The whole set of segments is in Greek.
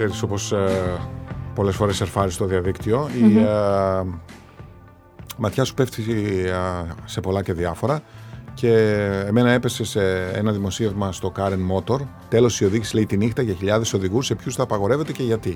Ξέρεις, όπως πολλές φορές σερφάρεις στο διαδίκτυο, η ματιά σου πέφτει σε πολλά και διάφορα. Και εμένα έπεσε σε ένα δημοσίευμα στο Karen Motor. Τέλος η οδήγηση, λέει, τη νύχτα για χιλιάδες οδηγούς, σε ποιους θα απαγορεύεται και γιατί.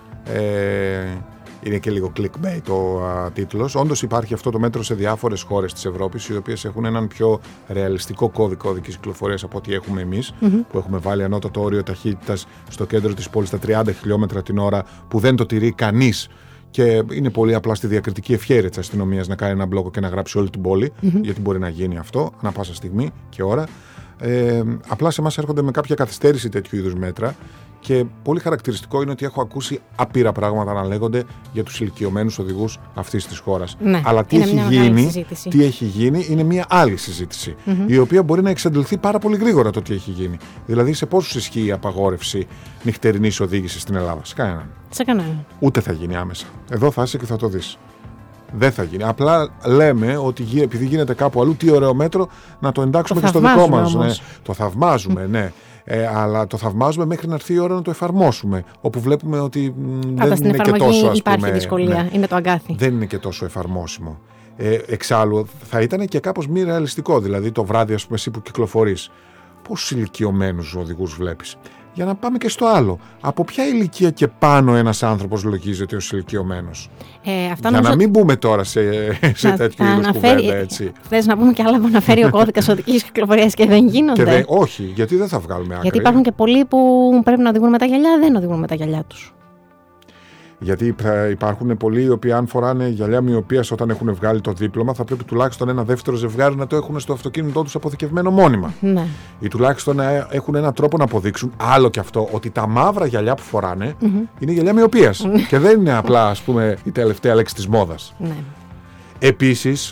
Είναι και λίγο clickbait ο τίτλος. Όντως υπάρχει αυτό το μέτρο σε διάφορες χώρες της Ευρώπης, οι οποίες έχουν έναν πιο ρεαλιστικό κώδικα οδικής κυκλοφορίας από ό,τι έχουμε εμείς, που έχουμε βάλει ανώτατο όριο ταχύτητας στο κέντρο της πόλης στα 30 χιλιόμετρα την ώρα, που δεν το τηρεί κανείς. Και είναι πολύ απλά στη διακριτική ευχέρεια της αστυνομίας να κάνει ένα μπλόκο και να γράψει όλη την πόλη, γιατί μπορεί να γίνει αυτό ανά πάσα στιγμή και ώρα. Απλά σε εμάς έρχονται με κάποια καθυστέρηση τέτοιου είδους μέτρα. Και πολύ χαρακτηριστικό είναι ότι έχω ακούσει άπειρα πράγματα να λέγονται για τους ηλικιωμένους οδηγούς αυτής της χώρας. Ναι, αλλά τι έχει γίνει είναι μια άλλη συζήτηση, η οποία μπορεί να εξαντληθεί πάρα πολύ γρήγορα το τι έχει γίνει. Δηλαδή, σε πόσους ισχύει η απαγόρευση νυχτερινής οδήγησης στην Ελλάδα? Σε κανέναν. Σε κανέναν. Ούτε θα γίνει άμεσα. Εδώ θα είσαι και θα το δεις. Δεν θα γίνει. Απλά λέμε ότι επειδή γίνεται κάπου αλλού, τι ωραίο μέτρο να το εντάξουμε και στο δικό μας. Ναι. Το θαυμάζουμε, ναι. Αλλά το θαυμάζουμε μέχρι να έρθει η ώρα να το εφαρμόσουμε. Όπου βλέπουμε ότι δεν είναι και τόσο, ας υπάρχει πούμε, δυσκολία. Ναι. Είναι το αγκάθι. Δεν είναι και τόσο εφαρμόσιμο. Εξάλλου, θα ήταν και κάπως μη ρεαλιστικό. Δηλαδή, το βράδυ, ας πούμε, εσύ που κυκλοφορείς, πόσους ηλικιωμένους οδηγούς βλέπεις? Για να πάμε και στο άλλο. Από ποια ηλικία και πάνω ένας άνθρωπος λογίζεται ως ηλικιωμένος? Για να μην μπούμε τώρα σε τέτοιου είδους κουβέντα, έτσι. Θες να πούμε κι άλλα που αναφέρει ο κώδικας οδικής κυκλοφορίας και δεν γίνονται? Όχι, γιατί δεν θα βγάλουμε άκρη. Γιατί υπάρχουν και πολλοί που πρέπει να οδηγούν με τα γυαλιά, δεν οδηγούν με τα γυαλιά τους. Γιατί υπάρχουν πολλοί οι οποίοι, αν φοράνε γυαλιά μοιοπίας όταν έχουν βγάλει το δίπλωμα, θα πρέπει τουλάχιστον ένα δεύτερο ζευγάρι να το έχουν στο αυτοκίνητό τους αποθηκευμένο μόνιμα. Ναι. Ή τουλάχιστον να έχουν έναν τρόπο να αποδείξουν, άλλο και αυτό, ότι τα μαύρα γυαλιά που φοράνε είναι γυαλιά μοιοπίας. Και δεν είναι απλά, ας πούμε, η τελευταία λέξη της μόδας. Ναι. Επίσης,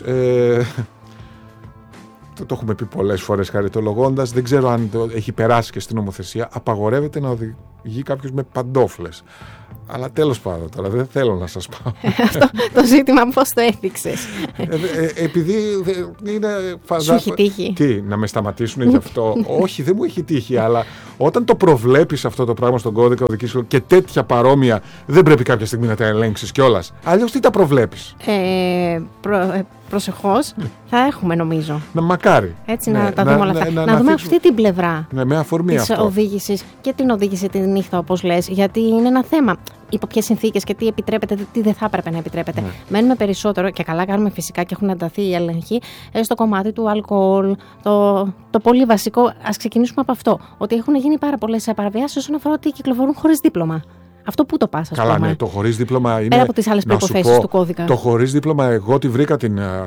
το έχουμε πει πολλές φορές χαριτολογώντας, δεν ξέρω αν έχει περάσει και στην νομοθεσία, απαγορεύεται να οδηγεί κάποιος με παντόφλες. Αλλά τέλος πάντων, τώρα δεν θέλω να σας πω. Αυτό το ζήτημα πώς το έθιξες? Επειδή είναι... Σου έχει τύχει? Τι, να με σταματήσουν γι' αυτό? Όχι, δεν μου έχει τύχει, αλλά όταν το προβλέπεις αυτό το πράγμα στον κώδικα οδικής και τέτοια παρόμοια, δεν πρέπει κάποια στιγμή να τα ελέγξεις κιόλας. Αλλιώς τι τα προβλέπεις? Προσεχώς θα έχουμε, νομίζω. Μακάρι. Έτσι, να τα δούμε όλα αυτά. Να δούμε αυτή την πλευρά της οδήγησης και την οδήγηση τη νύχτα, όπως λες, γιατί είναι ένα θέμα. Υπό ποιες συνθήκες και τι επιτρέπεται, τι δεν θα έπρεπε να επιτρέπεται. Ναι. Μένουμε περισσότερο, και καλά κάνουμε φυσικά και έχουν ενταθεί οι έλεγχοι, στο κομμάτι του αλκοόλ, το πολύ βασικό. Ας ξεκινήσουμε από αυτό. Ότι έχουν γίνει πάρα πολλές παραβιάσεις όσον αφορά ότι κυκλοφορούν χωρίς δίπλωμα. Αυτό που το πας, ας πούμε. Καλά, ναι, το χωρίς δίπλωμα είναι. Πέρα από τις άλλες προϋποθέσεις του κώδικα. Το χωρίς δίπλωμα, εγώ τη βρήκα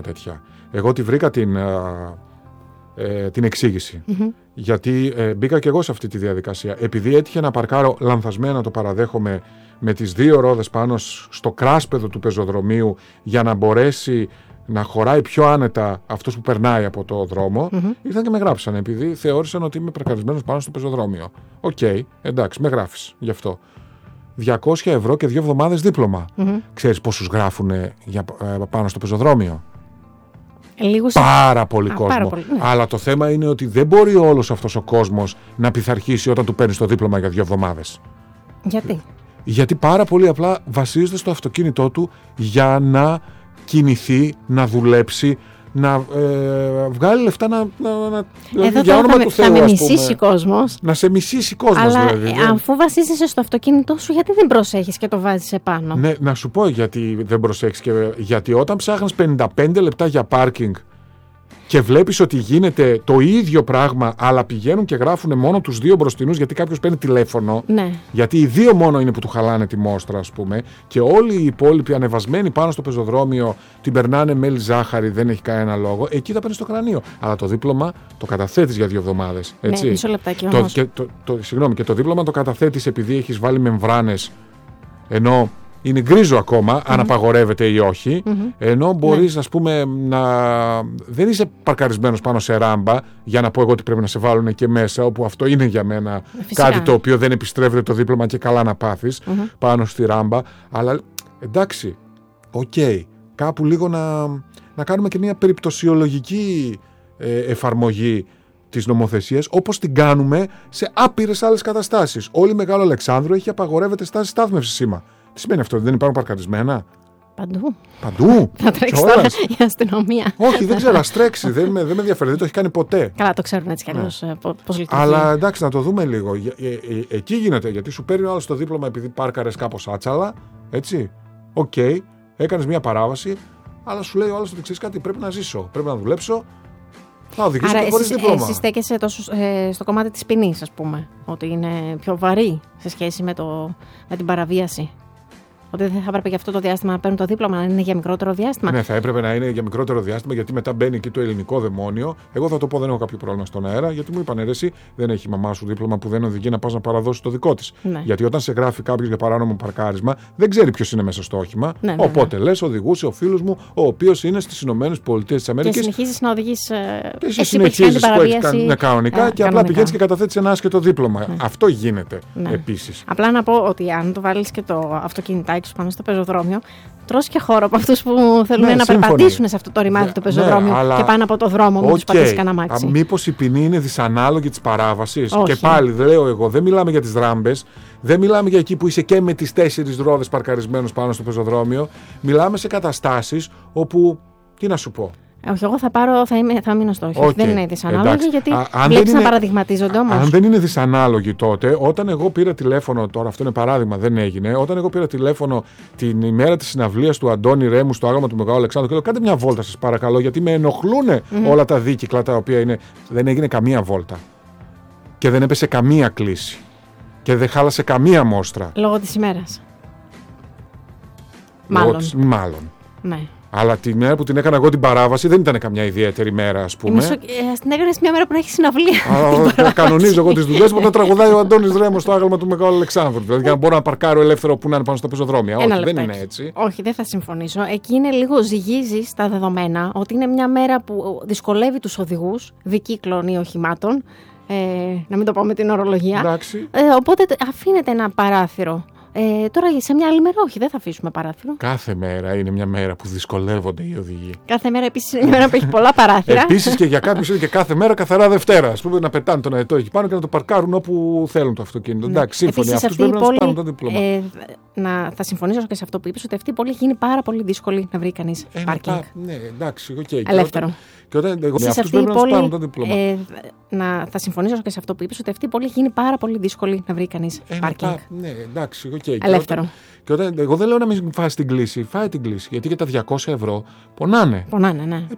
την εξήγηση. Γιατί μπήκα και εγώ σε αυτή τη διαδικασία. Επειδή έτυχε να παρκάρω λανθασμένα, το παραδέχομαι, με τις δύο ρόδες πάνω στο κράσπεδο του πεζοδρομίου, για να μπορέσει να χωράει πιο άνετα αυτός που περνάει από το δρόμο, ήρθαν και με γράψαν, επειδή θεώρησαν ότι είμαι παρκαρισμένος πάνω στο πεζοδρόμιο. Οκ, εντάξει, με γράφεις γι' αυτό. 200 ευρώ και 2 εβδομάδες δίπλωμα. Ξέρεις πόσους γράφουν πάνω στο πεζοδρόμιο? Πάρα πολύ κόσμο. Πάρα πολύ, ναι. Αλλά το θέμα είναι ότι δεν μπορεί όλος αυτός ο κόσμος να πειθαρχήσει όταν του παίρνεις το δίπλωμα για 2 εβδομάδες. Γιατί? Γιατί πάρα πολύ απλά βασίζεται στο αυτοκίνητό του για να κινηθεί, να δουλέψει, να βγάλει λεφτά εδώ για όνομα του Θεού, θα με μισήσει κόσμος. Να σε μισήσει κόσμος, αλλά δηλαδή. Αφού βασίζεσαι στο αυτοκίνητό σου, γιατί δεν προσέχεις και το βάζεις επάνω? Ναι, να σου πω γιατί δεν προσέχεις. Γιατί όταν ψάχνεις 55 λεπτά για πάρκινγκ και βλέπεις ότι γίνεται το ίδιο πράγμα, αλλά πηγαίνουν και γράφουν μόνο τους δύο μπροστινούς, γιατί κάποιος παίρνει τηλέφωνο. Ναι. Γιατί οι δύο μόνο είναι που του χαλάνε τη μόστρα, ας πούμε, και όλοι οι υπόλοιποι ανεβασμένοι πάνω στο πεζοδρόμιο την περνάνε μέλι ζάχαρη, δεν έχει κανένα λόγο. Εκεί τα παίρνεις στο κρανίο. Αλλά το δίπλωμα το καταθέτεις για 2 εβδομάδες. Έτσι. Ναι, μισό λεπτάκι όμως. Συγγνώμη, και το δίπλωμα το καταθέτεις επειδή έχεις βάλει μεμβράνες, ενώ είναι γκρίζο ακόμα, αν απαγορεύεται ή όχι, ενώ μπορείς, ας πούμε, δεν είσαι παρκαρισμένος πάνω σε ράμπα, για να πω εγώ ότι πρέπει να σε βάλουν και μέσα, όπου αυτό είναι για μένα κάτι το οποίο δεν επιστρέφεται το δίπλωμα και καλά να πάθεις πάνω στη ράμπα. Αλλά εντάξει, κάπου λίγο να κάνουμε και μια περιπτωσιολογική εφαρμογή της νομοθεσίας όπως την κάνουμε σε άπειρες άλλες καταστάσεις. Όλη η Μεγάλο Αλεξάνδρου έχει απαγορεύεται στάση στάθμευσης σήμα. Τι σημαίνει αυτό, δεν υπάρχουν παρκαρισμένα? Παντού. Θα τρέξει τώρα η αστυνομία. Όχι, δεν ξέρω, ας τρέξει. Δεν με ενδιαφέρει, δεν το έχει κάνει ποτέ. Καλά, το ξέρουν έτσι κι αλλιώς πώς λειτουργεί. Αλλά εντάξει, να το δούμε λίγο. Εκεί γίνεται, γιατί σου παίρνει ο άλλος το δίπλωμα επειδή πάρκαρες κάπως άτσαλα. Έτσι. Οκ, έκανες μια παράβαση, αλλά σου λέει ο άλλος ότι ξέρεις κάτι, πρέπει να ζήσω, πρέπει να δουλέψω. Θα οδηγήσω και χωρίς δίπλωμα. Εσύ στέκεσαι τόσο στο κομμάτι της ποινής, ας πούμε, ότι είναι πιο βαρύ σε σχέση με την παραβίαση. Ότι δεν θα έπρεπε για αυτό το διάστημα να παίρνουν το δίπλωμα, να είναι για μικρότερο διάστημα. Ναι, θα έπρεπε να είναι για μικρότερο διάστημα, γιατί μετά μπαίνει εκεί το ελληνικό δαιμόνιο. Εγώ θα το πω, δεν έχω κάποιο πρόβλημα στον αέρα, γιατί μου είπαν εσύ, δεν έχει η μαμά σου δίπλωμα που δεν οδηγεί να πας να παραδώσει το δικό της. Ναι. Γιατί όταν σε γράφει κάποιος για παράνομο παρκάρισμα, δεν ξέρει ποιος είναι μέσα στο όχημα. Ναι, οπότε λες, οδηγούσε ο φίλος μου, ο οποίος είναι στις ΗΠΑ. Και συνεχίζεις να οδηγείς. Και εσύ συνεχίζεις που έχει κάνει κανονικά και απλά πηγαίνεις και καταθέτεις ένα άσχετο δίπλωμα. Ναι. Αυτό γίνεται επίσης. Απλά να πω ότι αν το βάλεις και το αυτοκινητάκι σου πάνω στο πεζοδρόμιο, τρως και χώρο από αυτούς που θέλουν να περπατήσουν σε αυτό το ρημάδι του πεζοδρόμιου και πάνε από το δρόμο με τους πατήσει κανένα μάξι. Μήπως η ποινή είναι δυσανάλογη της παράβασης? Και πάλι λέω εγώ, δεν μιλάμε για τις ράμπες, δεν μιλάμε για εκεί που είσαι και με τις 4 ρόδες παρκαρισμένος πάνω στο πεζοδρόμιο. Μιλάμε σε καταστάσεις όπου, τι να σου πω. Όχι, εγώ θα μείνω στο όχι. Δεν είναι δυσανάλογη, γιατί βλέπεις να παραδειγματίζονται όμως. Αν δεν είναι δυσανάλογη, τότε, όταν εγώ πήρα τηλέφωνο, τώρα αυτό είναι παράδειγμα, δεν έγινε, όταν εγώ πήρα τηλέφωνο την ημέρα της συναυλίας του Αντώνη Ρέμου στο άγαλμα του Μεγάλου Αλεξάνδρου και λέω: κάντε μια βόλτα, σας παρακαλώ, γιατί με ενοχλούν όλα τα δίκυκλα τα οποία είναι. Δεν έγινε καμία βόλτα. Και δεν έπεσε καμία κλίση. Και δεν χάλασε καμία μόστρα. Λόγω της ημέρας. Μάλλον. Ναι. Αλλά τη μέρα που την έκανα εγώ την παράβαση δεν ήταν καμιά ιδιαίτερη μέρα, ας πούμε. Την έκανες μια μέρα που έχει συναυλία. Κανονίζω εγώ τις δουλειές μου όταν τραγουδάει ο Αντώνης Ρέμος στο άγαλμα του Μεγάλου Αλεξάνδρου. Δηλαδή για να μπορώ να παρκάρω ελεύθερο που να είναι πάνω στα πεζοδρόμια. Όχι, δεν είναι έτσι. Όχι, δεν θα συμφωνήσω. Εκεί είναι λίγο ζυγίζει στα δεδομένα ότι είναι μια μέρα που δυσκολεύει τους οδηγούς δικύκλων ή οχημάτων. Να μην το πω με την ορολογία. Οπότε αφήνεται ένα παράθυρο. Τώρα σε μια άλλη μέρα, όχι, δεν θα αφήσουμε παράθυρο. Κάθε μέρα είναι μια μέρα που δυσκολεύονται οι οδηγοί. Κάθε μέρα επίσης είναι μια μέρα που έχει πολλά παράθυρα. Επίσης και για κάποιους είναι και κάθε μέρα καθαρά Δευτέρα. Ας πούμε να πετάνε τον αετό εκεί πάνω και να το παρκάρουν όπου θέλουν το αυτοκίνητο. Εντάξει, σύμφωνοι. Αυτούς πρέπει να τους πάρουν το δίπλωμα. Θα συμφωνήσω και σε αυτό που είπες, ότι αυτή η πόλη έχει γίνει πάρα πολύ δύσκολη να βρει κανείς πάρκινγκ. Ναι, εντάξει, okay. Ελεύθερο. Και όταν εγώ σε αυτή η πόλη. Θα συμφωνήσω και σε αυτό που είπες, ότι αυτή η πόλη έχει γίνει πάρα πολύ δύσκολη να βρει κανείς πάρκινγκ. Ναι, εντάξει, okay. Ελεύθερο. Και όταν, εγώ δεν λέω να μην φας την κλίση, φάει την κλίση. Γιατί και τα 200 ευρώ πονάνε. Πονάνε, ναι.